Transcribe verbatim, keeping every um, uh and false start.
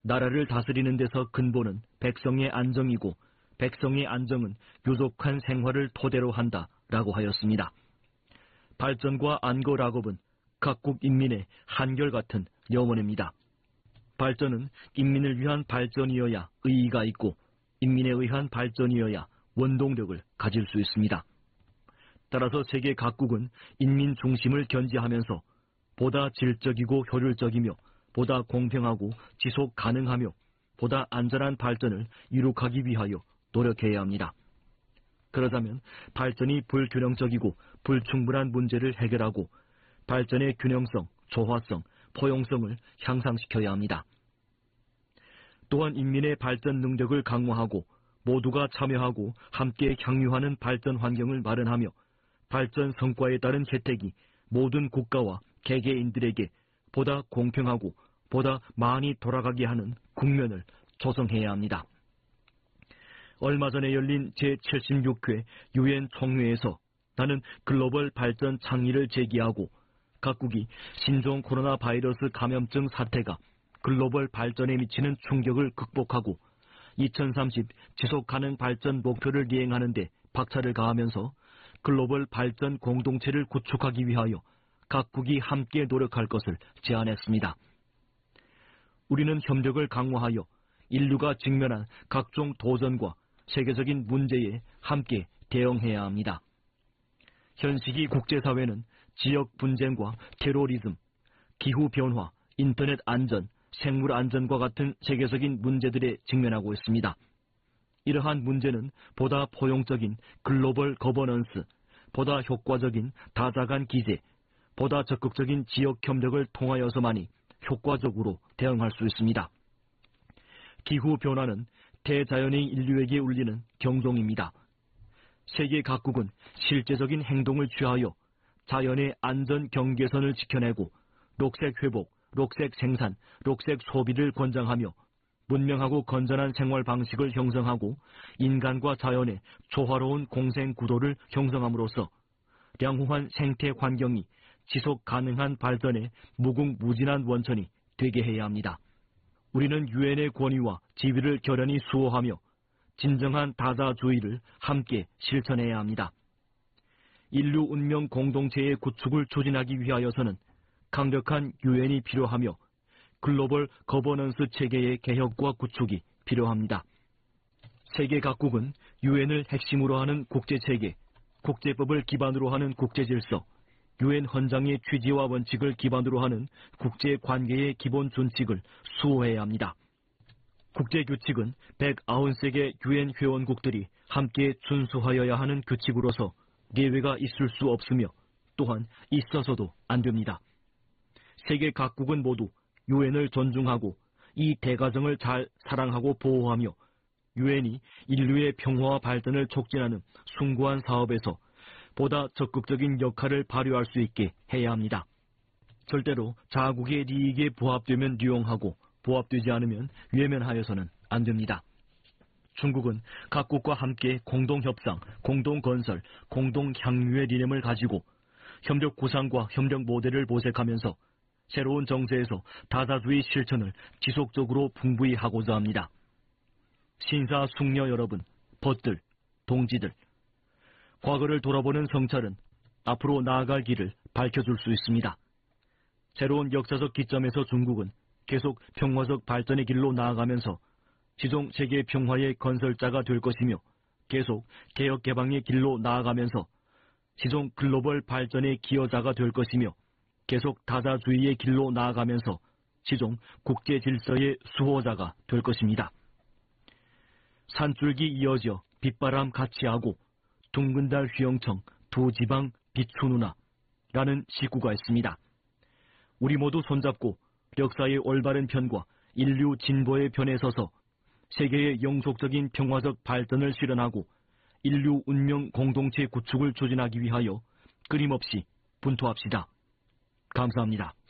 나라를 다스리는 데서 근본은 백성의 안정이고 백성의 안정은 유족한 생활을 토대로 한다라고 하였습니다. 발전과 안거락업은 각국 인민의 한결같은 영혼입니다. 발전은 인민을 위한 발전이어야 의의가 있고 인민에 의한 발전이어야 원동력을 가질 수 있습니다. 따라서 세계 각국은 인민 중심을 견지하면서 보다 질적이고 효율적이며 보다 공평하고 지속 가능하며 보다 안전한 발전을 이룩하기 위하여 노력해야 합니다. 그러자면 발전이 불균형적이고 불충분한 문제를 해결하고 발전의 균형성, 조화성, 포용성을 향상시켜야 합니다. 또한 인민의 발전 능력을 강화하고 모두가 참여하고 함께 향유하는 발전 환경을 마련하며 발전 성과에 따른 혜택이 모든 국가와 개개인들에게 보다 공평하고 보다 많이 돌아가게 하는 국면을 조성해야 합니다. 얼마 전에 열린 제칠십육 회 유엔 총회에서 나는 글로벌 발전倡의를 제기하고 각국이 신종 코로나 바이러스 감염증 사태가 글로벌 발전에 미치는 충격을 극복하고 이천삼십 지속가능 발전 목표를 이행하는 데 박차를 가하면서 글로벌 발전 공동체를 구축하기 위하여 각국이 함께 노력할 것을 제안했습니다. 우리는 협력을 강화하여 인류가 직면한 각종 도전과 세계적인 문제에 함께 대응해야 합니다. 현 시기 국제사회는 지역 분쟁과 테러리즘, 기후변화, 인터넷 안전, 생물 안전과 같은 세계적인 문제들에 직면하고 있습니다. 이러한 문제는 보다 포용적인 글로벌 거버넌스, 보다 효과적인 다자간 기제, 보다 적극적인 지역 협력을 통하여서만이 효과적으로 대응할 수 있습니다. 기후변화는 대자연의 인류에게 울리는 경종입니다. 세계 각국은 실제적인 행동을 취하여 자연의 안전 경계선을 지켜내고 녹색 회복, 녹색 생산, 녹색 소비를 권장하며 문명하고 건전한 생활 방식을 형성하고 인간과 자연의 조화로운 공생 구도를 형성함으로써 양호한 생태 환경이 지속 가능한 발전의 무궁무진한 원천이 되게 해야 합니다. 우리는 유엔의 권위와 지위를 결연히 수호하며 진정한 다자주의를 함께 실천해야 합니다. 인류 운명 공동체의 구축을 추진하기 위하여서는 강력한 유엔이 필요하며 글로벌 거버넌스 체계의 개혁과 구축이 필요합니다. 세계 각국은 유엔을 핵심으로 하는 국제체계, 국제법을 기반으로 하는 국제질서, 유엔 헌장의 취지와 원칙을 기반으로 하는 국제관계의 기본 준칙을 수호해야 합니다. 국제규칙은 백구십삼 개 유엔 회원국들이 함께 준수하여야 하는 규칙으로서 예외가 있을 수 없으며 또한 있어서도 안 됩니다. 세계 각국은 모두 유엔을 존중하고 이 대가정을 잘 사랑하고 보호하며 유엔이 인류의 평화와 발전을 촉진하는 숭고한 사업에서 보다 적극적인 역할을 발휘할 수 있게 해야 합니다. 절대로 자국의利益에 부합되면 이용하고 부합되지 않으면 외면하여서는 안 됩니다. 중국은 각국과 함께 공동협상, 공동건설, 공동향유의理念을 가지고 협력 구상과 협력 모델을 모색하면서 새로운 정세에서 다자주의 실천을 지속적으로 풍부히 하고자 합니다. 신사 숙녀 여러분, 벗들, 동지들, 과거를 돌아보는 성찰은 앞으로 나아갈 길을 밝혀줄 수 있습니다. 새로운 역사적 기점에서 중국은 계속 평화적 발전의 길로 나아가면서 지종 세계 평화의 건설자가 될 것이며 계속 개혁 개방의 길로 나아가면서 지종 글로벌 발전의 기여자가 될 것이며 계속 다자주의의 길로 나아가면서 지종 국제 질서의 수호자가 될 것입니다. 산줄기 이어져 빗바람 같이 하고 둥근 달 휘영청 두 지방 비추누나 라는 시구가 있습니다. 우리 모두 손잡고 역사의 올바른 편과 인류 진보의 편에 서서 세계의 영속적인 평화적 발전을 실현하고 인류 운명 공동체 구축을 추진하기 위하여 끊임없이 분투합시다. 감사합니다.